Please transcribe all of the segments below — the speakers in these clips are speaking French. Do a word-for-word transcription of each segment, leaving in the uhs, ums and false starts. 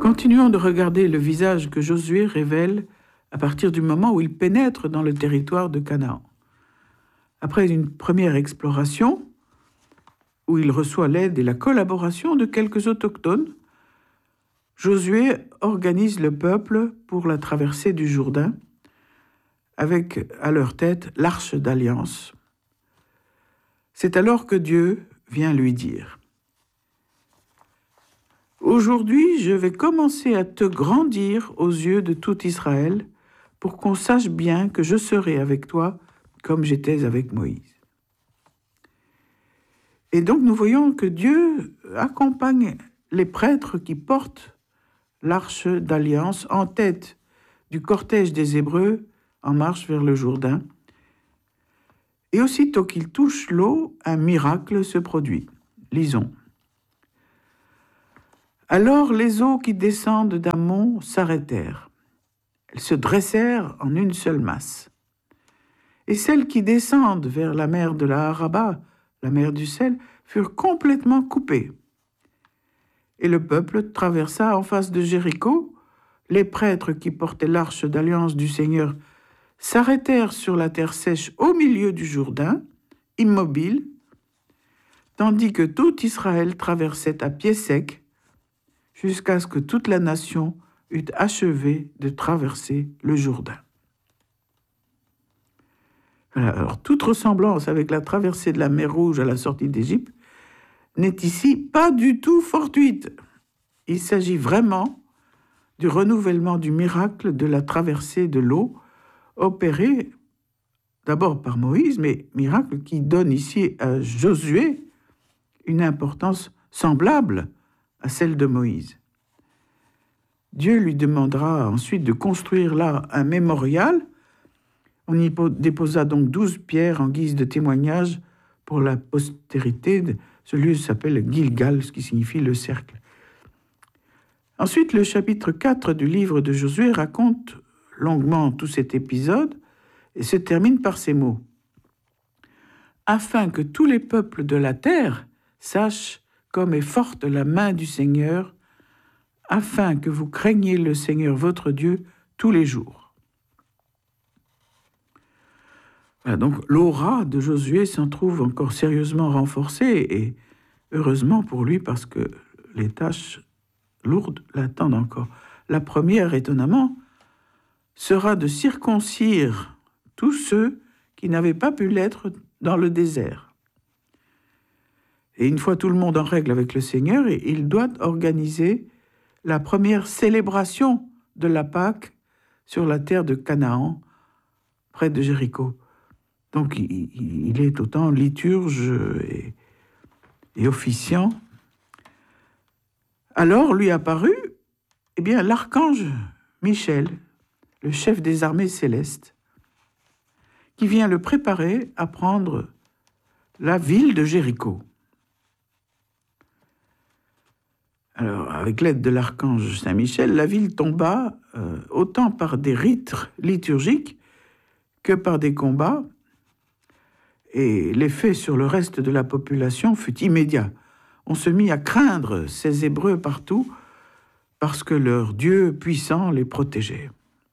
Continuons de regarder le visage que Josué révèle à partir du moment où il pénètre dans le territoire de Canaan. Après une première exploration, où il reçoit l'aide et la collaboration de quelques autochtones, Josué organise le peuple pour la traversée du Jourdain, avec à leur tête l'arche d'alliance. C'est alors que Dieu vient lui dire « Aujourd'hui, je vais commencer à te grandir aux yeux de tout Israël pour qu'on sache bien que je serai avec toi comme j'étais avec Moïse. » Et donc nous voyons que Dieu accompagne les prêtres qui portent l'arche d'alliance en tête du cortège des Hébreux en marche vers le Jourdain. Et aussitôt qu'ils touchent l'eau, un miracle se produit. Lisons. Alors les eaux qui descendent d'un mont s'arrêtèrent. Elles se dressèrent en une seule masse. Et celles qui descendent vers la mer de la Araba, la mer du sel, furent complètement coupées. Et le peuple traversa en face de Jéricho. Les prêtres qui portaient l'arche d'alliance du Seigneur s'arrêtèrent sur la terre sèche au milieu du Jourdain, immobiles, tandis que tout Israël traversait à pied sec, jusqu'à ce que toute la nation eût achevé de traverser le Jourdain. Voilà, alors, toute ressemblance avec la traversée de la mer Rouge à la sortie d'Égypte n'est ici pas du tout fortuite. Il s'agit vraiment du renouvellement du miracle de la traversée de l'eau, opéré d'abord par Moïse, mais miracle qui donne ici à Josué une importance semblable à celle de Moïse. Dieu lui demandera ensuite de construire là un mémorial. On y déposa donc douze pierres en guise de témoignage pour la postérité. Ce lieu s'appelle Gilgal, ce qui signifie le cercle. Ensuite, le chapitre quatre du livre de Josué raconte longuement tout cet épisode et se termine par ces mots. « Afin que tous les peuples de la terre sachent comme est forte la main du Seigneur, afin que vous craigniez le Seigneur votre Dieu tous les jours. » Voilà, donc l'aura de Josué s'en trouve encore sérieusement renforcée, et heureusement pour lui, parce que les tâches lourdes l'attendent encore. La première, étonnamment, sera de circoncire tous ceux qui n'avaient pas pu l'être dans le désert. Et une fois tout le monde en règle avec le Seigneur, il doit organiser la première célébration de la Pâque sur la terre de Canaan, près de Jéricho. Donc il est autant liturge et, et officiant. Alors lui apparut eh bien, l'archange Michel, le chef des armées célestes, qui vient le préparer à prendre la ville de Jéricho. Alors, avec l'aide de l'archange Saint-Michel, la ville tomba euh, autant par des rites liturgiques que par des combats, et l'effet sur le reste de la population fut immédiat. On se mit à craindre ces Hébreux partout, parce que leur Dieu puissant les protégeait.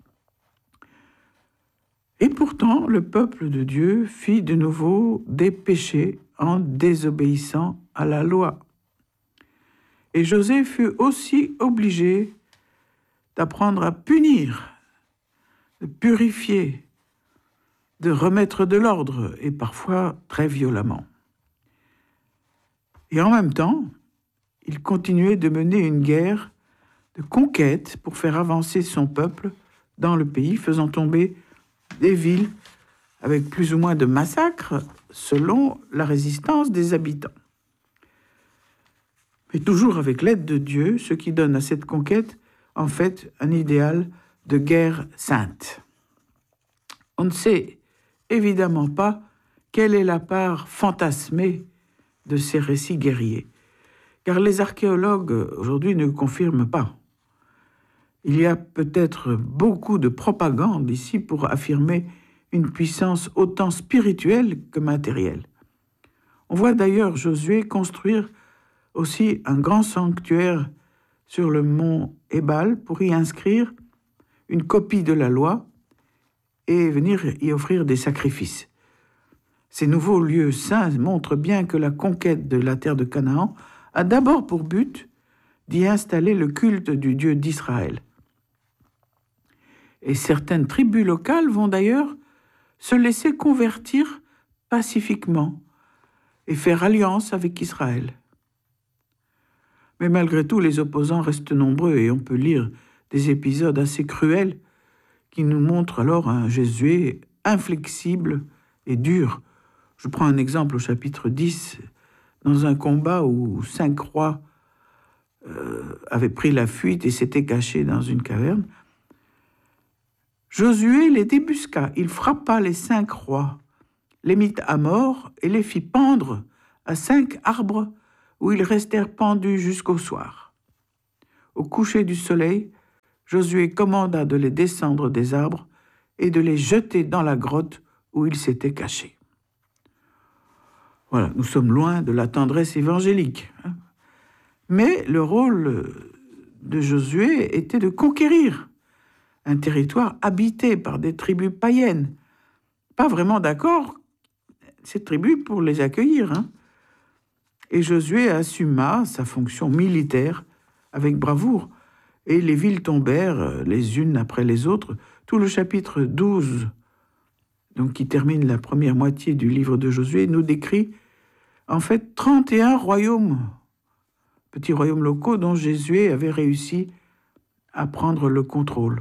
Et pourtant, le peuple de Dieu fit de nouveau des péchés en désobéissant à la loi. Et José fut aussi obligé d'apprendre à punir, de purifier, de remettre de l'ordre, et parfois très violemment. Et en même temps, il continuait de mener une guerre de conquête pour faire avancer son peuple dans le pays, faisant tomber des villes avec plus ou moins de massacres selon la résistance des habitants. Mais toujours avec l'aide de Dieu, ce qui donne à cette conquête, en fait, un idéal de guerre sainte. On ne sait évidemment pas quelle est la part fantasmée de ces récits guerriers, car les archéologues aujourd'hui ne confirment pas. Il y a peut-être beaucoup de propagande ici pour affirmer une puissance autant spirituelle que matérielle. On voit d'ailleurs Josué construire aussi un grand sanctuaire sur le mont Ébal pour y inscrire une copie de la loi et venir y offrir des sacrifices. Ces nouveaux lieux saints montrent bien que la conquête de la terre de Canaan a d'abord pour but d'y installer le culte du Dieu d'Israël. Et certaines tribus locales vont d'ailleurs se laisser convertir pacifiquement et faire alliance avec Israël. Mais malgré tout, les opposants restent nombreux et on peut lire des épisodes assez cruels qui nous montrent alors un Josué inflexible et dur. Je prends un exemple au chapitre dix, dans un combat où cinq rois euh, avaient pris la fuite et s'étaient cachés dans une caverne. Josué les débusqua, il frappa les cinq rois, les mit à mort et les fit pendre à cinq arbres où ils restèrent pendus jusqu'au soir. Au coucher du soleil, Josué commanda de les descendre des arbres et de les jeter dans la grotte où ils s'étaient cachés. Voilà, nous sommes loin de la tendresse évangélique. Hein. Mais le rôle de Josué était de conquérir un territoire habité par des tribus païennes. Pas vraiment d'accord, ces tribus, pour les accueillir. Hein. Et Josué assuma sa fonction militaire avec bravoure. Et les villes tombèrent les unes après les autres. Tout le chapitre douze, donc qui termine la première moitié du livre de Josué, nous décrit en fait trente et un royaumes, petits royaumes locaux dont Josué avait réussi à prendre le contrôle.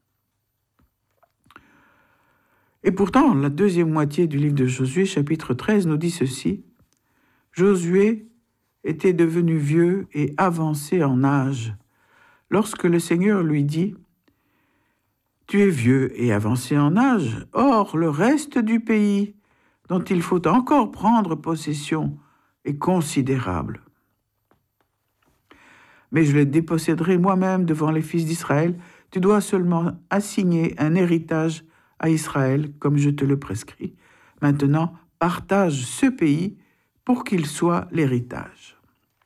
Et pourtant, la deuxième moitié du livre de Josué, chapitre treize, nous dit ceci. Josué était devenu vieux et avancé en âge, lorsque le Seigneur lui dit « Tu es vieux et avancé en âge, or le reste du pays dont il faut encore prendre possession est considérable. Mais je le déposséderai moi-même devant les fils d'Israël. Tu dois seulement assigner un héritage à Israël, comme je te le prescris. Maintenant, partage ce pays pour qu'il soit l'héritage. »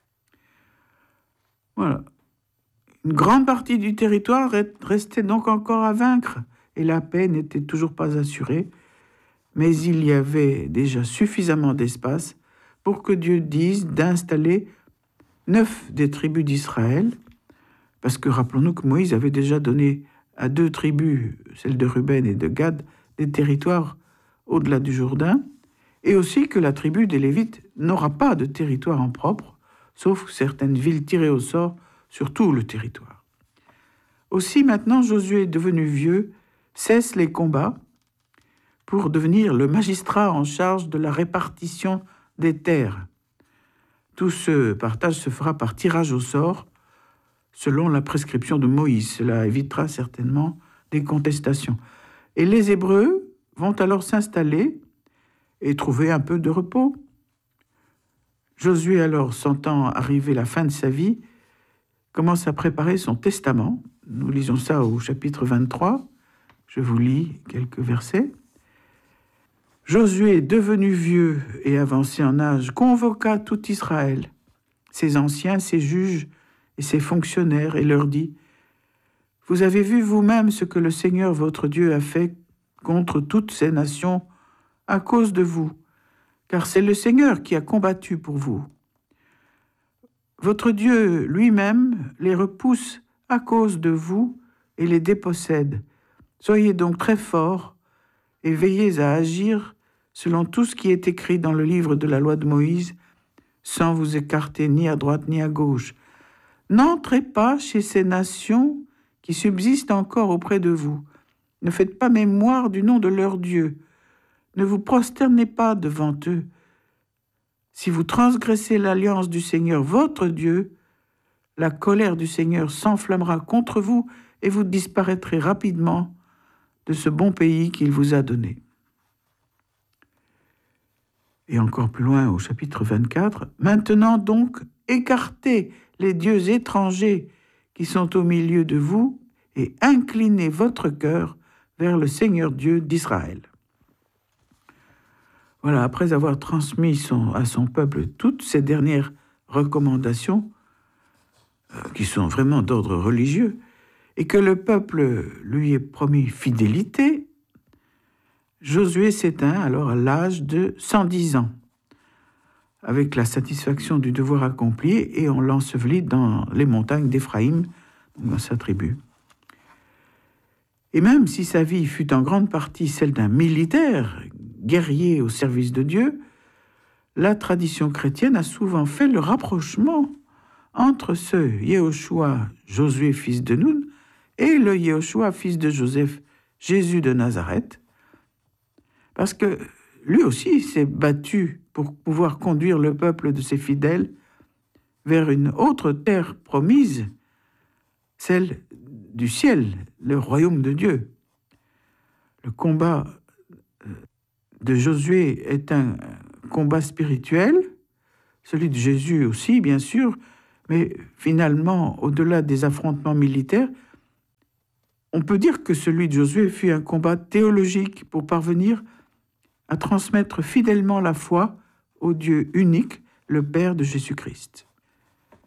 Voilà. Une grande partie du territoire restait donc encore à vaincre et la paix n'était toujours pas assurée, mais il y avait déjà suffisamment d'espace pour que Dieu dise d'installer neuf des tribus d'Israël, parce que rappelons-nous que Moïse avait déjà donné à deux tribus, celles de Ruben et de Gad, des territoires au-delà du Jourdain, et aussi que la tribu des Lévites n'aura pas de territoire en propre, sauf certaines villes tirées au sort sur tout le territoire. Aussi, maintenant, Josué, devenu vieux, cesse les combats pour devenir le magistrat en charge de la répartition des terres. Tout ce partage se fera par tirage au sort, selon la prescription de Moïse. Cela évitera certainement des contestations. Et les Hébreux vont alors s'installer et trouver un peu de repos. Josué, alors, sentant arriver la fin de sa vie, commence à préparer son testament. Nous lisons ça au chapitre vingt-trois. Je vous lis quelques versets. Josué, devenu vieux et avancé en âge, convoqua tout Israël, ses anciens, ses juges et ses fonctionnaires, et leur dit « Vous avez vu vous-même ce que le Seigneur votre Dieu a fait contre toutes ces nations à cause de vous, car c'est le Seigneur qui a combattu pour vous. Votre Dieu lui-même les repousse à cause de vous et les dépossède. Soyez donc très forts et veillez à agir selon tout ce qui est écrit dans le livre de la loi de Moïse, sans vous écarter ni à droite ni à gauche. N'entrez pas chez ces nations qui subsistent encore auprès de vous. Ne faites pas mémoire du nom de leur Dieu. Ne vous prosternez pas devant eux. Si vous transgressez l'alliance du Seigneur, votre Dieu, la colère du Seigneur s'enflammera contre vous et vous disparaîtrez rapidement de ce bon pays qu'il vous a donné. » Et encore plus loin, au chapitre vingt-quatre, « Maintenant donc, écartez les dieux étrangers qui sont au milieu de vous et inclinez votre cœur vers le Seigneur Dieu d'Israël. » Voilà, après avoir transmis son, à son peuple toutes ces dernières recommandations, euh, qui sont vraiment d'ordre religieux, et que le peuple lui ait promis fidélité, Josué s'éteint alors à l'âge de cent dix ans, avec la satisfaction du devoir accompli, et on l'ensevelit dans les montagnes d'Éphraïm, dans sa tribu. Et même si sa vie fut en grande partie celle d'un militaire, guerrier au service de Dieu, la tradition chrétienne a souvent fait le rapprochement entre ce Yehoshua, Josué fils de Nun, et le Yehoshua fils de Joseph, Jésus de Nazareth, parce que lui aussi s'est battu pour pouvoir conduire le peuple de ses fidèles vers une autre terre promise, celle du ciel, le royaume de Dieu. Le combat de Josué est un combat spirituel, celui de Jésus aussi, bien sûr, mais finalement, au-delà des affrontements militaires, on peut dire que celui de Josué fut un combat théologique pour parvenir à transmettre fidèlement la foi au Dieu unique, le Père de Jésus-Christ.